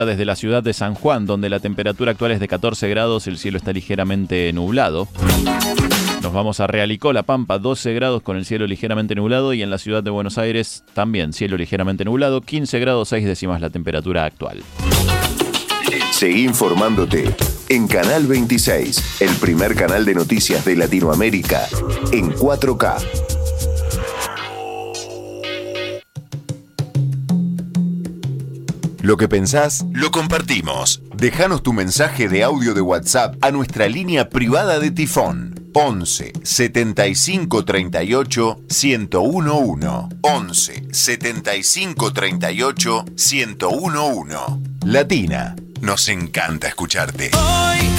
desde la ciudad de San Juan, donde la temperatura actual es de 14 grados, el cielo está ligeramente nublado. Nos vamos a Realicó, La Pampa, 12 grados con el cielo ligeramente nublado, y en la ciudad de Buenos Aires también cielo ligeramente nublado, 15 grados 6 décimas la temperatura actual. Seguí informándote en Canal 26, el primer canal de noticias de Latinoamérica en 4K. Lo que pensás, lo compartimos. Déjanos tu mensaje de audio de WhatsApp a nuestra línea privada de Tifón. 11 75 38 1011. 11 75 38 1011. Latina, nos encanta escucharte. Hoy